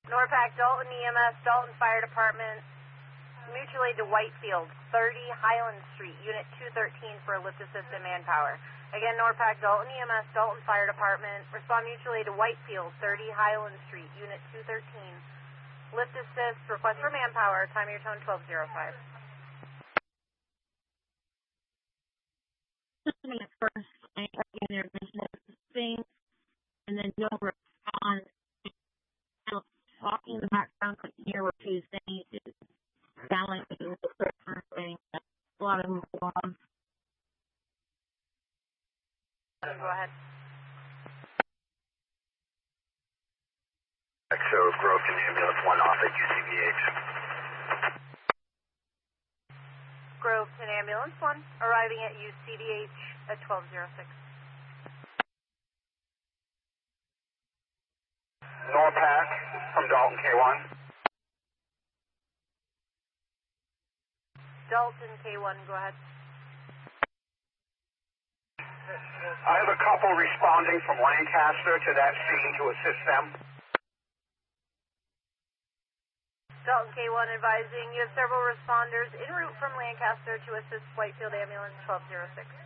NORPAC, Dalton EMS, Dalton Fire Department, mutual aid to Whitefield, 30 Highland Street, Unit 213 for lift assist and manpower. Again, NORPAC, Dalton EMS, Dalton Fire Department, respond mutual aid to Whitefield, 30 Highland Street, Unit 213. Lift assist, request for manpower, time of your tone 12:05. At first, I in their business thing, and then you'll respond. Talking in the background, could hear what she's saying. It sound like it was a person saying a lot of them go on. Go ahead. So Grove to ambulance 1 off at UCVH. Grove to ambulance 1, arriving at UCVH at 12:06. NORPAC from Dalton K1. Dalton K1, go ahead. I have a couple responding from Lancaster to that scene to assist them. Dalton K1 advising you have several responders en route from Lancaster to assist Whitefield ambulance 12:06.